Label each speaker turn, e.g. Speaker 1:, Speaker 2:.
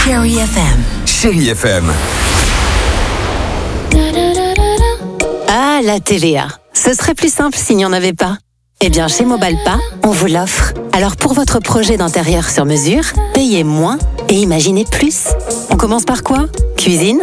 Speaker 1: Chérie FM.
Speaker 2: Chérie FM.
Speaker 3: Ah, la TVA. Ce serait plus simple s'il n'y en avait pas. Eh bien, chez Mobalpa, on vous l'offre. Alors pour votre projet d'intérieur sur mesure, payez moins et imaginez plus. On commence par quoi ? Cuisine ?